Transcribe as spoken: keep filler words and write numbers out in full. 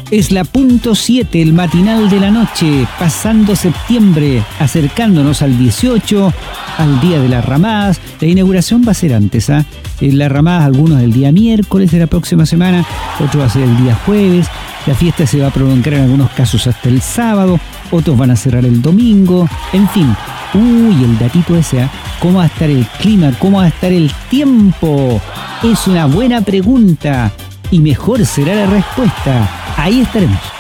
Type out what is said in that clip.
Es la punto siete, el matinal de la noche, pasando septiembre, acercándonos al dieciocho, al Día de las Ramadas. La inauguración va a ser antes, ¿ah? ¿eh? Las Ramadas, algunos el día miércoles de la próxima semana, otro va a ser el día jueves. La fiesta se va a prolongar en algunos casos hasta el sábado, otros van a cerrar el domingo, en fin. Uy, el datito ese, ¿eh? ¿Cómo va a estar el clima? ¿Cómo va a estar el tiempo? Es una buena pregunta y mejor será la respuesta. Ahí estaremos.